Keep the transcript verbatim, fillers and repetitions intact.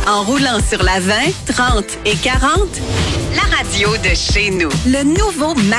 En roulant sur la vingt, trente et quarante, la radio de chez nous. Le nouveau